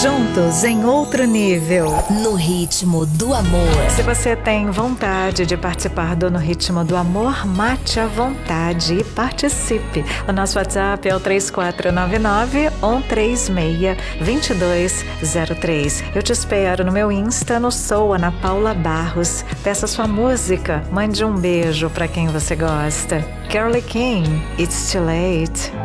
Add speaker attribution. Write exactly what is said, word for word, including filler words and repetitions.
Speaker 1: Juntos em outro nível.
Speaker 2: No ritmo do amor.
Speaker 1: Se você tem vontade de participar do No Ritmo do Amor, mate à vontade e participe. O nosso WhatsApp é o três quatro nove nove, um três seis, dois dois zero três. Eu te espero no meu Insta, no Sou Ana Paula Barros. Peça sua música, mande um beijo para quem você gosta. Carole King, It's Too Late.